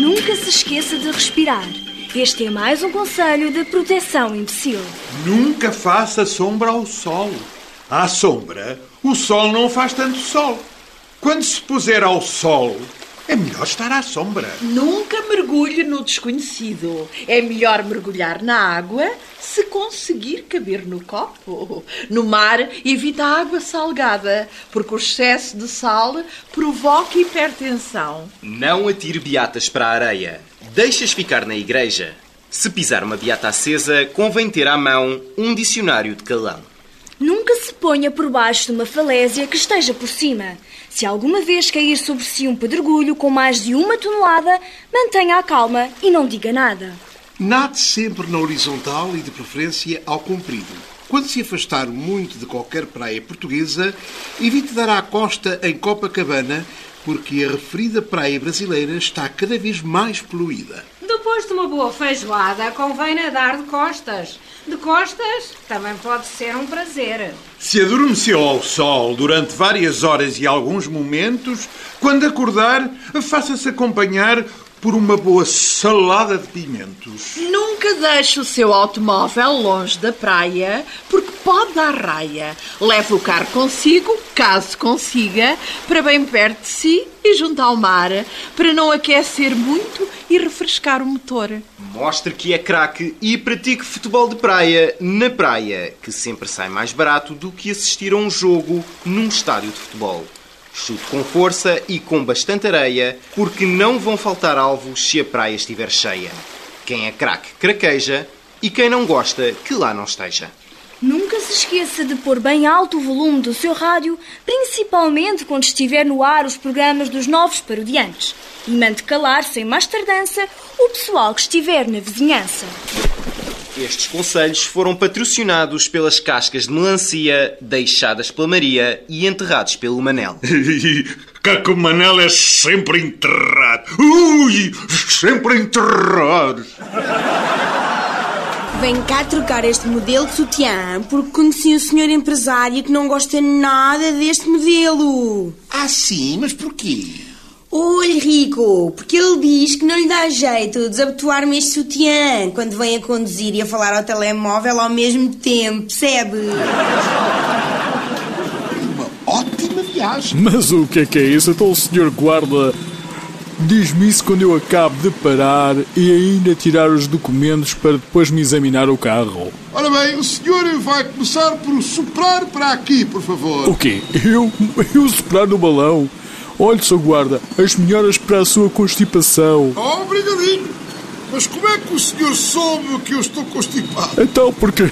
Nunca se esqueça de respirar. Este é mais um conselho de proteção imbecil. Nunca faça sombra ao sol. À sombra, o sol não faz tanto sol. Quando se puser ao sol, é melhor estar à sombra. Nunca mergulhe no desconhecido. É melhor mergulhar na água se conseguir caber no copo. No mar, evita a água salgada, porque o excesso de sal provoca hipertensão. Não atire beatas para a areia. Deixas ficar na igreja. Se pisar uma beata acesa, convém ter à mão um dicionário de calão. Nunca se ponha por baixo de uma falésia que esteja por cima. Se alguma vez cair sobre si um pedregulho com mais de 1 tonelada, mantenha a calma e não diga nada. Nade sempre na horizontal e, de preferência, ao comprido. Quando se afastar muito de qualquer praia portuguesa, evite dar à costa em Copacabana, porque a referida praia brasileira está cada vez mais poluída. Depois de uma boa feijoada, convém nadar de costas. De costas também pode ser um prazer. Se adormeceu ao sol durante várias horas e alguns momentos, quando acordar, faça-se acompanhar por uma boa salada de pimentos. Nunca deixe o seu automóvel longe da praia, porque pode dar raia. Leve o carro consigo, caso consiga, para bem perto de si e junto ao mar, para não aquecer muito e refrescar o motor. Mostre que é craque e pratique futebol de praia na praia, que sempre sai mais barato do que assistir a um jogo num estádio de futebol. Chute com força e com bastante areia, porque não vão faltar alvos se a praia estiver cheia. Quem é craque, craqueja, e quem não gosta, que lá não esteja. Nunca se esqueça de pôr bem alto o volume do seu rádio, principalmente quando estiver no ar os programas dos novos parodiantes. E mande calar, sem mais tardança, o pessoal que estiver na vizinhança. Estes conselhos foram patrocinados pelas cascas de melancia deixadas pela Maria e enterrados pelo Manel. Que o Manel é sempre enterrado. Ui, sempre enterrado. Vem cá trocar este modelo de sutiã, porque conheci um senhor empresário que não gosta nada deste modelo. Ah, sim? Mas porquê? Olhe, Rico, porque ele diz que não lhe dá jeito de desabotoar-me este sutiã quando vem a conduzir e a falar ao telemóvel ao mesmo tempo, percebe? Uma ótima viagem. Mas o que é isso? Então o senhor guarda diz-me isso quando eu acabo de parar e ainda tirar os documentos para depois me examinar o carro. Ora bem, o senhor vai começar por soprar para aqui, por favor. O quê? Eu soprar no balão? Olhe, Sr. Guarda, as melhoras para a sua constipação. Oh, obrigadinho. Mas como é que o senhor soube que eu estou constipado? Então, porque...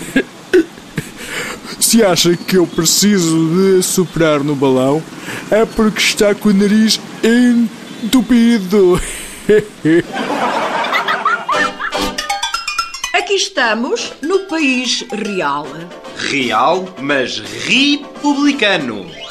Se acha que eu preciso de soprar no balão, é porque está com o nariz entupido. Aqui estamos no país real. Real, mas republicano.